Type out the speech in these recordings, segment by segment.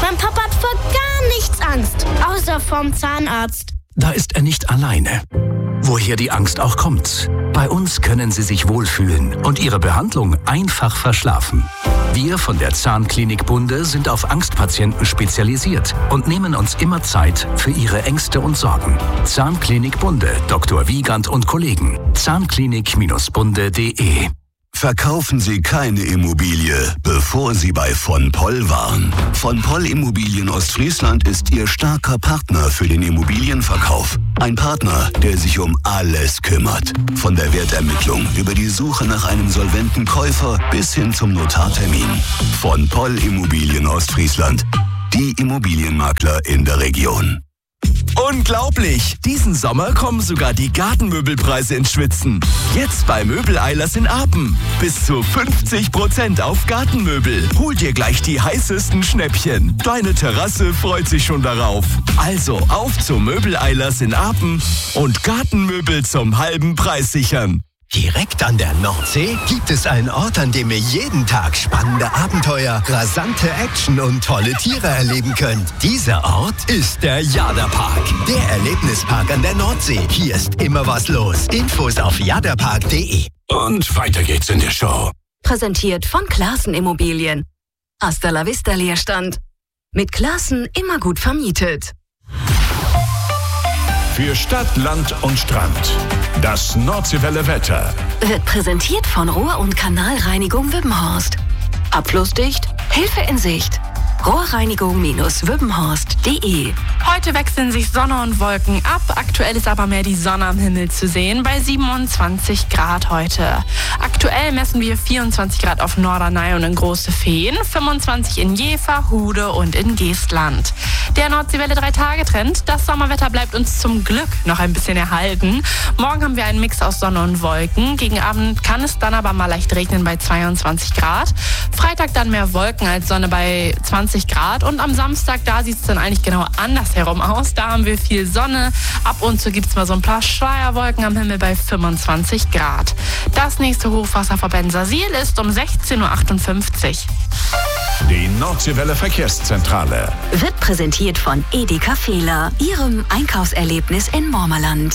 Mein Papa hat vor gar nichts Angst, außer vorm Zahnarzt. Da ist er nicht alleine. Woher die Angst auch kommt. Bei uns können Sie sich wohlfühlen und Ihre Behandlung einfach verschlafen. Wir von der Zahnklinik Bunde sind auf Angstpatienten spezialisiert und nehmen uns immer Zeit für Ihre Ängste und Sorgen. Zahnklinik Bunde, Dr. Wiegand und Kollegen. Zahnklinik-bunde.de. Verkaufen Sie keine Immobilie, bevor Sie bei von Poll waren. Von Poll Immobilien Ostfriesland ist Ihr starker Partner für den Immobilienverkauf. Ein Partner, der sich um alles kümmert. Von der Wertermittlung über die Suche nach einem solventen Käufer bis hin zum Notartermin. Von Poll Immobilien Ostfriesland. Die Immobilienmakler in der Region. Unglaublich! Diesen Sommer kommen sogar die Gartenmöbelpreise ins Schwitzen. Jetzt bei Möbel-Eilers in Apen. Bis zu 50% auf Gartenmöbel. Hol dir gleich die heißesten Schnäppchen. Deine Terrasse freut sich schon darauf. Also auf zu Möbel-Eilers in Apen und Gartenmöbel zum halben Preis sichern. Direkt an der Nordsee gibt es einen Ort, an dem ihr jeden Tag spannende Abenteuer, rasante Action und tolle Tiere erleben könnt. Dieser Ort ist der Jaderpark, der Erlebnispark an der Nordsee. Hier ist immer was los. Infos auf jaderpark.de. Und weiter geht's in der Show. Präsentiert von Classen Immobilien. Hasta la vista Leerstand. Mit Classen immer gut vermietet. Für Stadt, Land und Strand. Das Nordseewelle Wetter Wird präsentiert von Rohr- und Kanalreinigung Wippenhorst. Abflussdicht, Hilfe in Sicht. Rohrreinigung-wippenhorst.de. Heute wechseln sich Sonne und Wolken ab. Aktuell ist aber mehr die Sonne am Himmel zu sehen, bei 27 Grad heute. Aktuell messen wir 24 Grad auf Norderney und in Große Feen, 25 in Jever, Hude und in Geestland. Der Nordseewelle 3-Tage-Trend. Das Sommerwetter bleibt uns zum Glück noch ein bisschen erhalten. Morgen haben wir einen Mix aus Sonne und Wolken. Gegen Abend kann es dann aber mal leicht regnen bei 22 Grad. Freitag dann mehr Wolken als Sonne bei 20 Grad. Und am Samstag, da sieht es dann eigentlich genau andersherum aus. Da haben wir viel Sonne. Ab und zu gibt es mal so ein paar Schleierwolken am Himmel bei 25 Grad. Das nächste Hochwasser vor Bensersiel ist um 16.58 Uhr. Die Nordseewelle Verkehrszentrale Wird präsentiert von Edeka Fehler, Ihrem Einkaufserlebnis in Mormerland.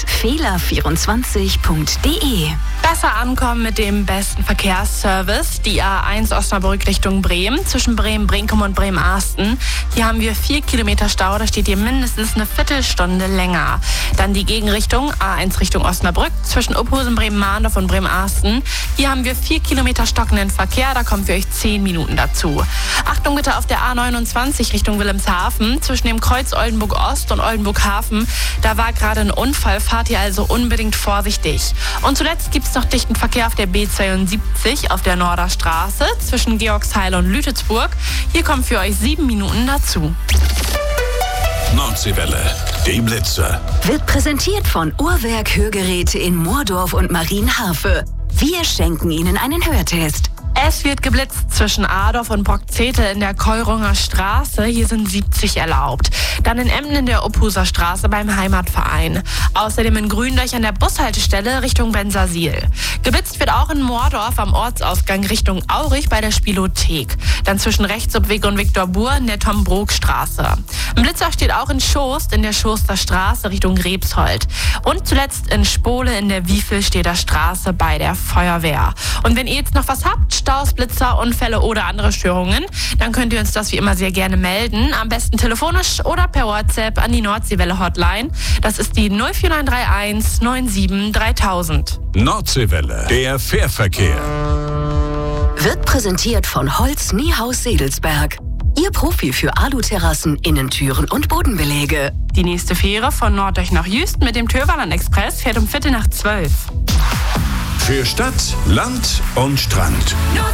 Fehler24.de. Besser ankommen mit dem besten Verkehrsservice. Die A1 Osnabrück Richtung Bremen, zwischen Bremen-Brinkum und Bremen-Arsten. Hier haben wir 4 Kilometer Stau, da steht hier mindestens eine Viertelstunde länger. Dann die Gegenrichtung, A1 Richtung Osnabrück, zwischen Uphusen, Bremen-Mahndorf und Bremen-Arsten. Hier haben wir 4 Kilometer stockenden Verkehr, da kommen für euch 10 Minuten dazu. Achtung bitte auf der A29 Richtung Wilhelmshaven, zwischen dem Kreuz Oldenburg-Ost und Oldenburg-Hafen. Da war gerade ein Unfall, fahrt ihr also unbedingt vorsichtig. Und zuletzt gibt es noch dichten Verkehr auf der B72 auf der Norderstraße zwischen Georgsheil und Lütetsburg. Hier kommen für euch 7 Minuten dazu. Nordseewelle, die Blitze. Wird präsentiert von Uhrwerk Hörgeräte in Moordorf und Marienhafe. Wir schenken Ihnen einen Hörtest. Es wird geblitzt zwischen Adorf und Brockzete in der Keurunger Straße. Hier sind 70 erlaubt. Dann in Emden in der Uphuser Straße beim Heimatverein. Außerdem in Gründorch an der Bushaltestelle Richtung Bensersiel. Geblitzt wird auch in Moordorf am Ortsausgang Richtung Aurich bei der Spielothek. Dann zwischen Rechtsobweg und Viktor Buhr in der Tom-Brog-Straße. Ein Blitzer steht auch in Schost in der Schoster Straße Richtung Rebshold. Und zuletzt in Spole in der Wiefelsteder Straße bei der Feuerwehr. Und wenn ihr jetzt noch was habt, Staus, Blitzer, Unfälle oder andere Störungen, dann könnt ihr uns das wie immer sehr gerne melden. Am besten telefonisch oder per WhatsApp an die Nordseewelle Hotline. Das ist die 04931 97 3000. Nordseewelle, der Fährverkehr. Wird präsentiert von Holz Niehaus Sedelsberg. Ihr Profi für Aluterrassen, Innentüren und Bodenbeläge. Die nächste Fähre von Norddeich nach Jüst mit dem Töverland Express fährt um 11:45. Für Stadt, Land und Strand.